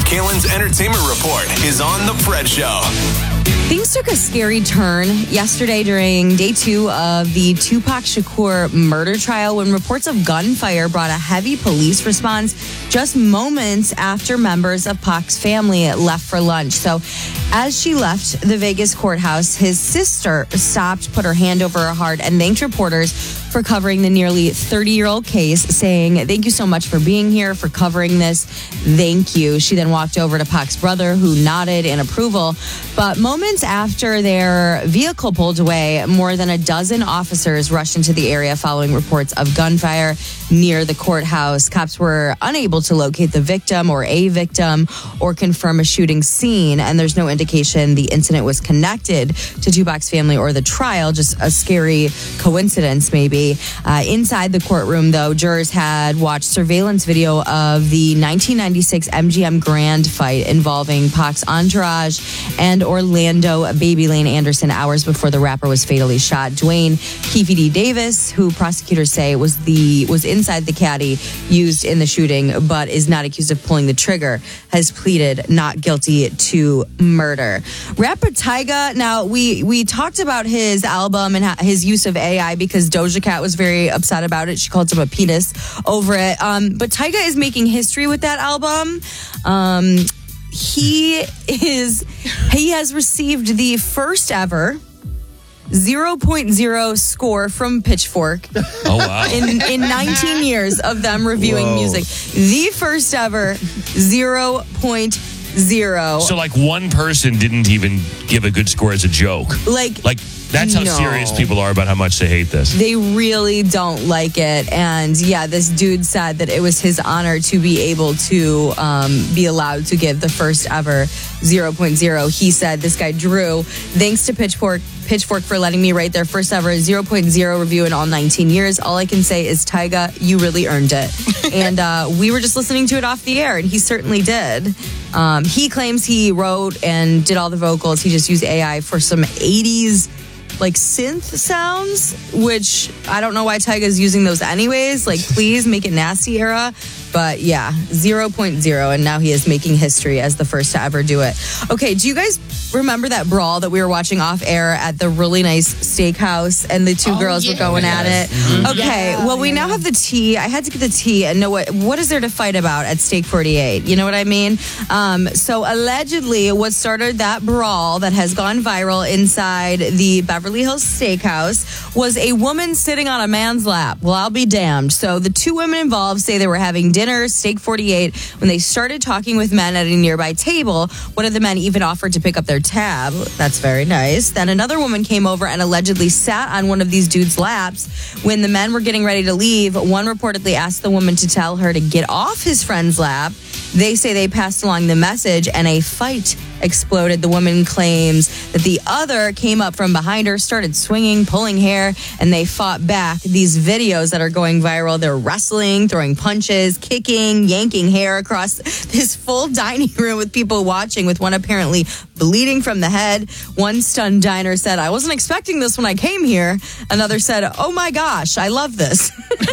Kalen's Entertainment Report is on The Fred Show. Things took a scary turn yesterday during day 2 of the Tupac Shakur murder trial when reports of gunfire brought a heavy police response just moments after members of Pac's family left for lunch. So as she left the Vegas courthouse, his sister stopped, put her hand over her heart, and thanked reporters for covering the nearly 30-year-old case, saying, "Thank you so much for being here, for covering this. Thank you." She then walked over to Pac's brother, who nodded in approval. But moments after their vehicle pulled away, more than a dozen officers rushed into the area following reports of gunfire near the courthouse. Cops were unable to locate the victim or a victim or confirm a shooting scene, and there's no indication the incident was connected to Tupac's family or the trial, just a scary coincidence maybe. Inside the courtroom, though, jurors had watched surveillance video of the 1996 MGM Grand fight involving Pac's entourage and Orlando Baby Lane Anderson hours before the rapper was fatally shot. Dwayne Keefe D. Davis, who prosecutors say was inside the caddy used in the shooting, but is not accused of pulling the trigger, has pleaded not guilty to murder. Rapper Tyga, now we talked about his album and his use of AI because Doja Cat was very upset about it. She called him a penis over it. But Tyga is making history with that album. He has received the first ever 0.0 score from Pitchfork. Oh, wow. In 19 years of them reviewing music. The first ever 0.0. So, like, one person didn't even give a good score as a joke. Like that's how serious people are about how much they hate this. They really don't like it. And yeah, this dude said that it was his honor to be able to be allowed to give the first ever 0.0. He said, this guy Drew, thanks to Pitchfork for letting me write their first ever 0.0 review in all 19 years. All I can say is, Tyga, you really earned it. And we were just listening to it off the air, and he certainly did. He claims he wrote and did all the vocals. He just used AI for some 80s like synth sounds, which I don't know why Tyga's using those anyways. Like, please make it nasty era. But yeah, 0.0, and now he is making history as the first to ever do it. Okay, do you guys remember that brawl that we were watching off air at the really nice steakhouse and the two girls were going at it? Mm-hmm. Okay, well, we now have the tea. I had to get the tea and know what is there to fight about at Steak 48? You know what I mean? So allegedly, what started that brawl that has gone viral inside the Beverly Hills Steakhouse was a woman sitting on a man's lap. Well, I'll be damned. So the two women involved say they were having dinner, Steak 48, when they started talking with men at a nearby table. One of the men even offered to pick up their tab. That's very nice. Then another woman came over and allegedly sat on one of these dudes' laps. When the men were getting ready to leave, one reportedly asked the woman to tell her to get off his friend's lap. They say they passed along the message and a fight exploded. The woman claims that the other came up from behind her, started swinging, pulling hair, and they fought back. These videos that are going viral, they're wrestling, throwing punches, kicking, yanking hair across this full dining room with people watching, with one apparently bleeding from the head. One stunned diner said, "I wasn't expecting this when I came here." Another said, "Oh my gosh, I love this."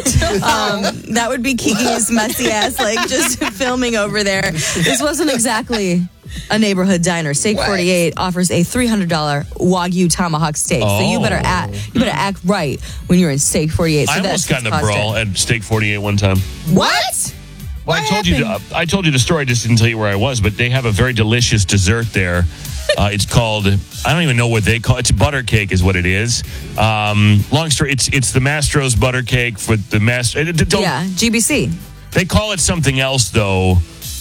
That would be Kiki's messy ass, like just filming over there. This wasn't exactly a neighborhood diner. Steak 48 offers a $300 Wagyu tomahawk steak. So you better act right when you're in Steak 48. So I almost got in a brawl at Steak 48 one time. What? Well, I told you the story. I just didn't tell you where I was. But they have a very delicious dessert there. It's called, I don't even know what they call it. It's butter cake is what it is. Long story, it's the Mastro's butter cake for the Master. Yeah, GBC. They call it something else though.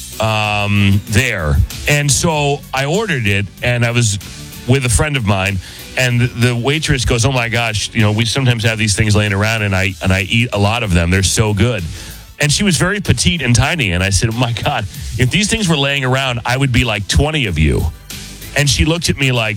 There. And so I ordered it, and I was with a friend of mine, and the waitress goes, "Oh my gosh, we sometimes have these things laying around, and I eat a lot of them. They're so good." And she was very petite and tiny, and I said, "Oh my God, if these things were laying around, I would be like 20 of you." And she looked at me like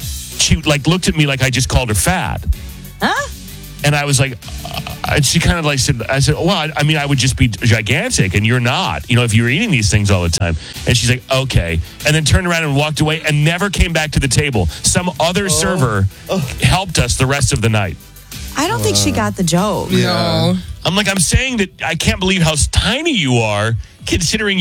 I just called her fat. Huh? And I was like, and she kind of like said, well, I mean, I would just be gigantic, and you're not, if you're eating these things all the time. And she's like, okay. And then turned around and walked away and never came back to the table. Some other server helped us the rest of the night. I don't think she got the joke. Yeah. I'm saying that I can't believe how tiny you are, considering you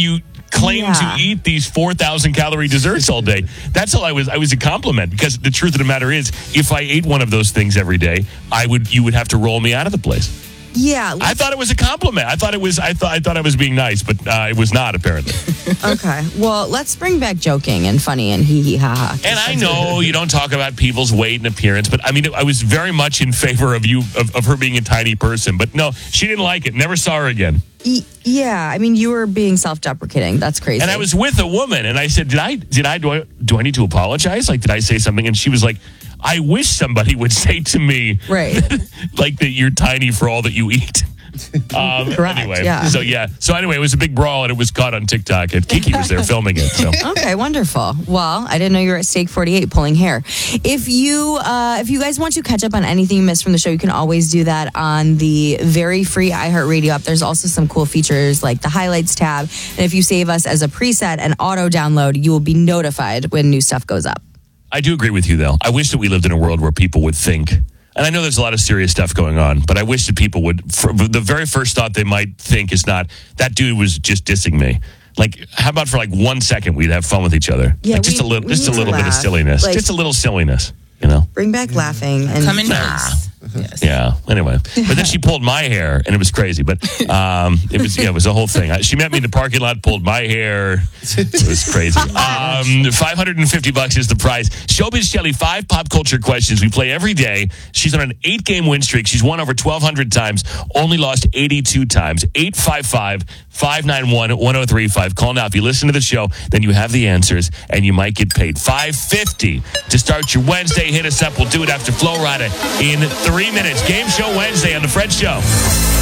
claim to eat these 4,000 calorie desserts all day. That's all I was a compliment, because the truth of the matter is, if I ate one of those things every day, you would have to roll me out of the place. Yeah, I thought it was a compliment. I thought I was being nice, but it was not, apparently. Okay. Well, let's bring back joking and funny and hee hee ha ha. And I know you don't talk about people's weight and appearance, but I mean, I was very much in favor of her being a tiny person. But no, she didn't like it. Never saw her again. Yeah, I mean, you were being self-deprecating. That's crazy. And I was with a woman, and I said, do I need to apologize? Like, did I say something? And she was like, I wish somebody would say to me, right, like that you're tiny for all that you eat. Correct. Anyway, yeah. So anyway, it was a big brawl, and it was caught on TikTok. And Kiki was there filming it. So okay, wonderful. Well, I didn't know you were at Steak 48 pulling hair. If you guys want to catch up on anything you missed from the show, you can always do that on the very free iHeartRadio app. There's also some cool features like the highlights tab, and if you save us as a preset and auto download, you will be notified when new stuff goes up. I do agree with you, though. I wish that we lived in a world where people would think. And I know there's a lot of serious stuff going on, but I wish that people would, the very first thought they might think is not, that dude was just dissing me. Like, how about for like 1 second we'd have fun with each other? Yeah, like just a little bit of silliness. Like, just a little silliness, you know? Bring back laughing. And come in house. Yes. Yeah. Anyway, but then she pulled my hair, and it was crazy. But it was a whole thing. She met me in the parking lot, pulled my hair. It was crazy. $550 is the prize. Showbiz Shelly, 5 pop culture questions we play every day. She's on an 8-game win streak. She's won over 1,200 times. Only lost 82 times. 855-591-1035. Call now. If you listen to the show, then you have the answers, and you might get paid. $550 to start your Wednesday. Hit us up. We'll do it after Flo Rida in 3 minutes. Game Show Wednesday on The Fred Show.